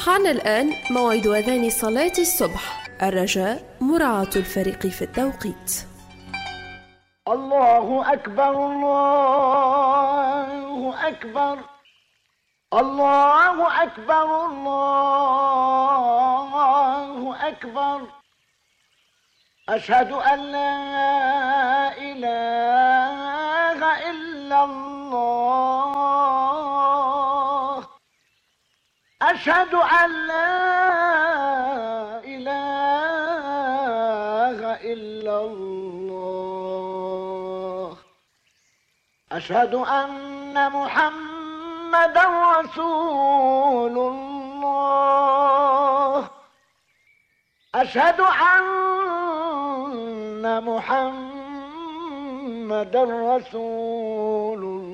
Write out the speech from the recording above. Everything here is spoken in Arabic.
حان الآن موعد أذان صلاة الصبح. الرجاء مراعاة الفريق في التوقيت. الله أكبر الله أكبر الله أكبر الله أكبر أشهد أن لا إله إلا الله أشهد أن لا إله إلا الله أشهد أن محمدا رسول الله أشهد أن محمدا رسول الله